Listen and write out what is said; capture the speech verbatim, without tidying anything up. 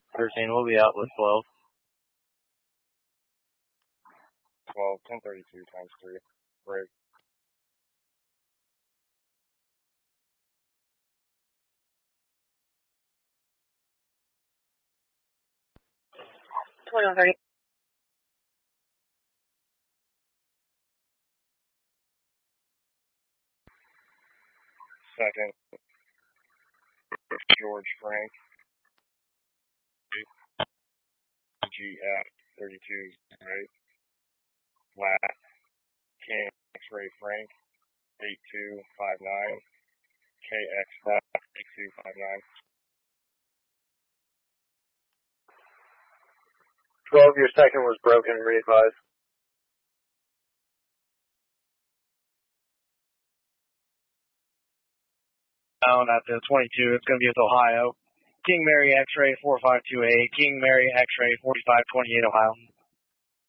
thirteen, we'll be out with twelve. twelve, ten thirty-two times three. Break. twenty-one thirty. Second, George Frank. G F thirty-two, right? Flat. King X-Ray Frank. eight two five nine. K X Flat. eight two five nine. twelve, your second was broken, re-advise. Down at the twenty-two, it's going to be with Ohio. King Mary X-Ray four five two eight, King Mary X-Ray forty-five twenty-eight, Ohio.